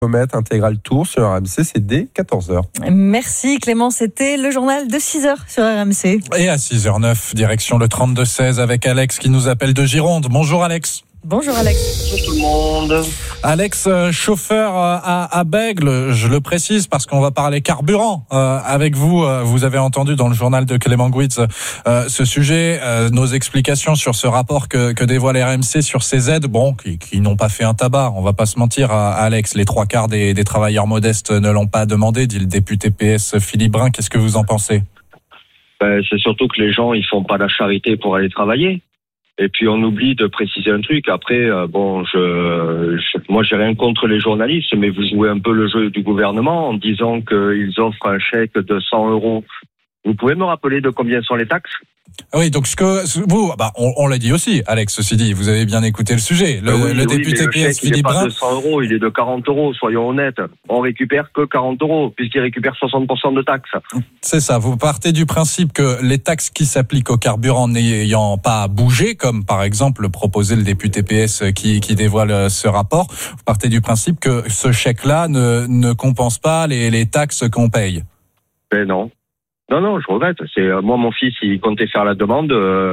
Intégral Tour sur RMC, c'est dès 14h. Merci Clément, c'était le journal de 6h sur RMC. Et à 6h09, direction le 32-16 avec Alex qui nous appelle de Gironde. Bonjour Alex. Bonjour Alex. Bonjour tout le monde. Alex, chauffeur à Bègles, je le précise parce qu'on va parler carburant avec vous. Vous avez entendu dans le journal de Clément Gouitz ce sujet, nos explications sur ce rapport que dévoile RMC sur ces aides, qui n'ont pas fait un tabac. On va pas se mentir, Alex, les 3/4 des travailleurs modestes ne l'ont pas demandé, dit le député PS Philippe Brun. Qu'est-ce que vous en pensez ? C'est surtout que les gens, ils font pas la charité pour aller travailler. Et puis on oublie de préciser un truc. Après, moi j'ai rien contre les journalistes, mais vous jouez un peu le jeu du gouvernement en disant qu'ils offrent un chèque de 100 €. Vous pouvez me rappeler de combien sont les taxes ? Oui, donc on l'a dit aussi, Alex, ceci dit, vous avez bien écouté le sujet. Le député PS Philippe Brun. Il n'est pas de 100 €, il est de 40 €, soyons honnêtes. On récupère que 40 € puisqu'il récupère 60% de taxes. C'est ça, vous partez du principe que les taxes qui s'appliquent au carburant n'ayant pas bougé, comme par exemple proposé le député PS qui dévoile ce rapport, vous partez du principe que ce chèque-là ne compense pas les taxes qu'on paye. Ben non. Non, je regrette. Moi, mon fils, il comptait faire la demande.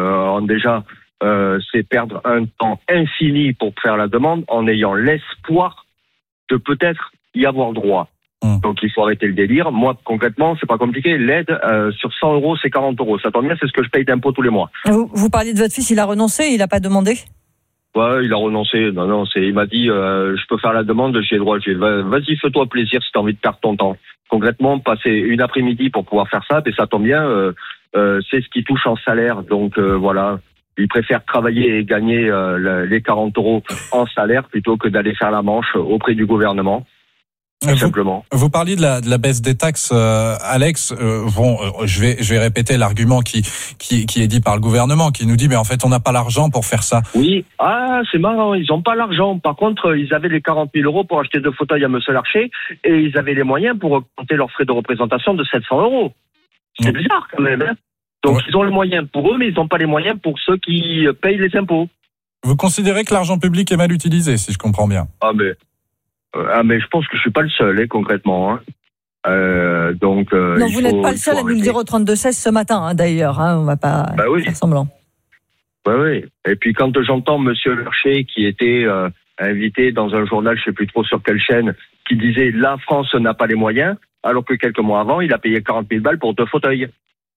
C'est perdre un temps infini pour faire la demande en ayant l'espoir de peut-être y avoir droit. Donc, il faut arrêter le délire. Moi, concrètement, c'est pas compliqué. L'aide sur 100 €, c'est 40 €. Ça tombe bien, c'est ce que je paye d'impôts tous les mois. Vous parliez de votre fils, il a renoncé, il n'a pas demandé ? Ouais, il a renoncé. Non, il m'a dit, je peux faire la demande, j'ai le droit. Vas-y, fais-toi plaisir si t'as envie de perdre ton temps. Concrètement, passer une après-midi pour pouvoir faire ça, et ça tombe bien, c'est ce qui touche en salaire. Donc voilà, il préfère travailler et gagner les 40 € en salaire plutôt que d'aller faire la manche auprès du gouvernement. Simplement. Vous parliez de la baisse des taxes, Alex. Je vais répéter l'argument qui est dit par le gouvernement, qui nous dit mais en fait on n'a pas l'argent pour faire ça. Oui, c'est marrant, ils n'ont pas l'argent. Par contre, ils avaient les 40 000 € pour acheter 2 fauteuils à Monsieur Larcher et ils avaient les moyens pour augmenter leurs frais de représentation de 700 €. C'est bizarre quand même. Hein. Donc ils ont les moyens pour eux, mais ils n'ont pas les moyens pour ceux qui payent les impôts. Vous considérez que l'argent public est mal utilisé, si je comprends bien. Mais je pense que je suis pas le seul, concrètement. Hein. Non, vous n'êtes pas le seul à nous le dire au 32-16 ce matin, d'ailleurs. On va pas faire semblant. Oui. Et puis quand j'entends Monsieur Larcher qui était invité dans un journal, je sais plus trop sur quelle chaîne, qui disait la France n'a pas les moyens, alors que quelques mois avant, il a payé 40 000 balles pour 2 fauteuils.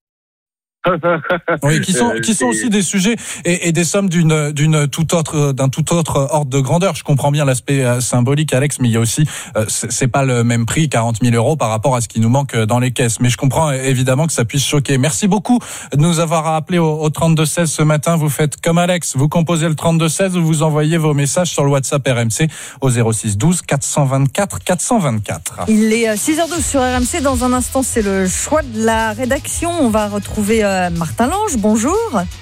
Oui, qui sont aussi des sujets et des sommes d'un tout autre ordre de grandeur. Je comprends bien l'aspect symbolique, Alex, mais il y a aussi c'est pas le même prix, 40 000 € par rapport à ce qui nous manque dans les caisses. Mais je comprends évidemment que ça puisse choquer. Merci beaucoup de nous avoir appelé au 32-16 ce matin. Vous faites comme Alex, vous composez le 32-16 ou vous envoyez vos messages sur le WhatsApp RMC au 06 12 424 424. Il est 6h12 sur RMC. Dans un instant, c'est le choix de la rédaction. On va retrouver Martin Lange, bonjour.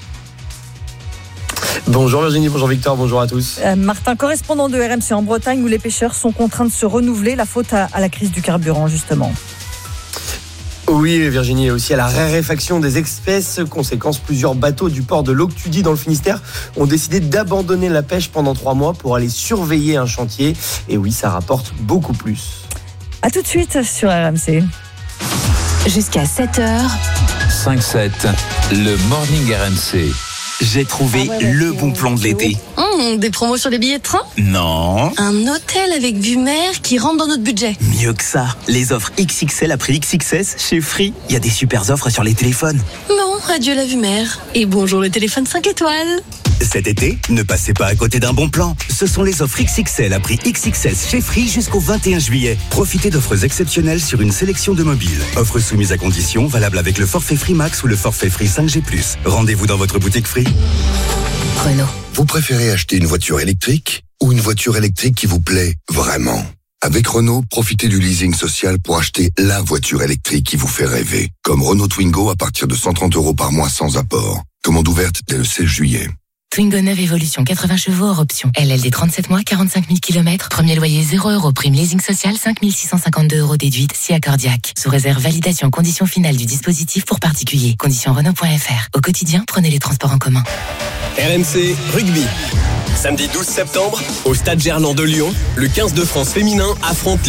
Bonjour Virginie, bonjour Victor, bonjour à tous. Martin, correspondant de RMC en Bretagne où les pêcheurs sont contraints de se renouveler, la faute à la crise du carburant justement. Oui Virginie, et aussi à la raréfaction des espèces. Conséquence, plusieurs bateaux du port de Loctudy dans le Finistère ont décidé d'abandonner la pêche pendant 3 mois pour aller surveiller un chantier. Et oui, ça rapporte beaucoup plus. A tout de suite sur RMC. Jusqu'à 7h. 5-7, le Morning RMC. J'ai trouvé le bon plan de l'été. Des promos sur les billets de train ? Non. Un hôtel avec vue mer qui rentre dans notre budget. Mieux que ça. Les offres XXL à prix XXS chez Free. Il y a des super offres sur les téléphones. Bon, adieu la vue mer. Et bonjour le téléphone 5 étoiles. Cet été, ne passez pas à côté d'un bon plan. Ce sont les offres XXL à prix XXS chez Free jusqu'au 21 juillet. Profitez d'offres exceptionnelles sur une sélection de mobiles. Offres soumises à conditions, valables avec le forfait Free Max ou le forfait Free 5G+. Rendez-vous dans votre boutique Free. Renault. Vous préférez acheter une voiture électrique ou une voiture électrique qui vous plaît vraiment ? Avec Renault, profitez du leasing social pour acheter la voiture électrique qui vous fait rêver. Comme Renault Twingo à partir de 130 € par mois sans apport. Commande ouverte dès le 16 juillet. Twingo 9 Evolution 80 chevaux hors option. LLD 37 mois, 45 000 km. Premier loyer 0 €. Prime leasing social 5 652 € déduite si accordiaque. Sous réserve validation conditions finales du dispositif pour particuliers. Conditions Renault.fr. Au quotidien, prenez les transports en commun. RMC Rugby. Samedi 12 septembre, au Stade Gerland de Lyon, le 15 de France féminin affronte